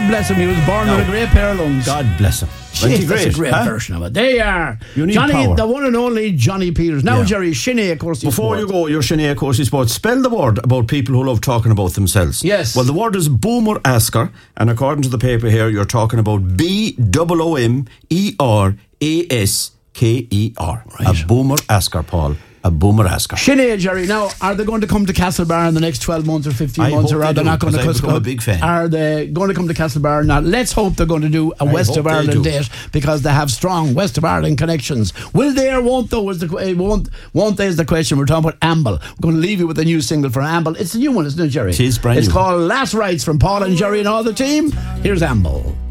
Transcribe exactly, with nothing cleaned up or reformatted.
bless him. He was born No. with a great pair of lungs. God bless him. Jeez, that's great, a great huh? version of it. They are. You need Johnny, power. the one and only Johnny Peters. Now, Yeah. Jerry, Sinead Corsi Before Sport. you go, your Sinead Corsi Sports, spell the word about people who love talking about themselves. Yes. Well, the word is boomer asker, and according to the paper here, you're talking about B O O M E R A S K E R. Right. A boomer asker, Paul. A boomer asker. Sinead, Jerry, now, are they going to come to Castlebar in the next twelve months or fifteen I months, hope or are they they do, not going to? 'cause I've cause- become a big fan. Are they going to come to Castlebar? Now, let's hope they're going to do a I West hope of they Ireland do. date, because they have strong West of Ireland connections. Will they or won't though? Is the que- won't won't they is the question? We're talking about Amble. We're going to leave you with a new single for Amble. It's a new one, isn't it, Jerry? It is brand It's new. called Last Rites from Paul and Jerry and all the team. Here's Amble.